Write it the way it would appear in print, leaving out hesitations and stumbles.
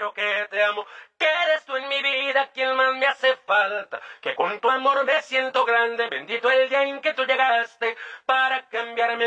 quiero, que te amo, que eres tú en mi vida quien más me hace falta, que con tu amor me siento grande, bendito el día en que tú llegaste,